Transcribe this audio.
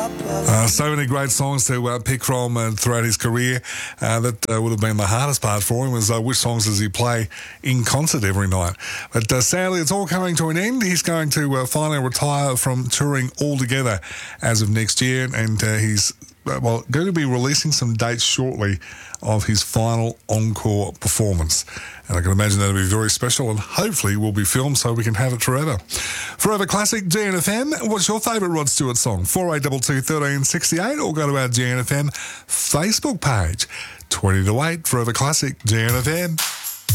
So many great songs to pick from throughout his career. That would have been the hardest part for him, was which songs does he play in concert every night. But sadly, it's all coming to an end. He's going to finally retire from touring altogether as of next year, and he's going to be releasing some dates shortly of his final encore performance. And I can imagine that'll be very special, and hopefully will be filmed so we can have it forever. Forever Classic GNFM, what's your favourite Rod Stewart song? 4822 1368, or go to our GNFM Facebook page. 20 to 8, Forever Classic GNFM.